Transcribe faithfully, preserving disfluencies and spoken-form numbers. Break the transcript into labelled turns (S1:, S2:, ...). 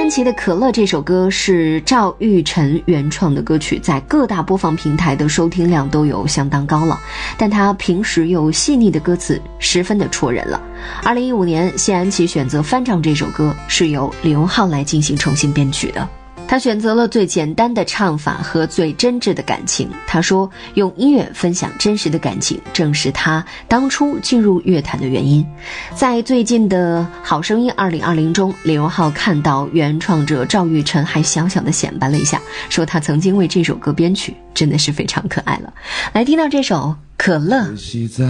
S1: 奇的《可乐》这首歌是赵玉晨原创的歌曲，在各大播放平台的收听量都有相当高了，但他平时又细腻的歌词十分的戳人了。二零一五年，谢安琪选择翻唱这首歌，是由李荣浩来进行重新编曲的。他选择了最简单的唱法和最真挚的感情。他说，用音乐分享真实的感情，正是他当初进入乐坛的原因。在最近的好声音二零二零中，李荣浩看到原创者赵玉晨，还小小的显摆了一下，说他曾经为这首歌编曲，真的是非常可爱了。来听到这首《可乐》。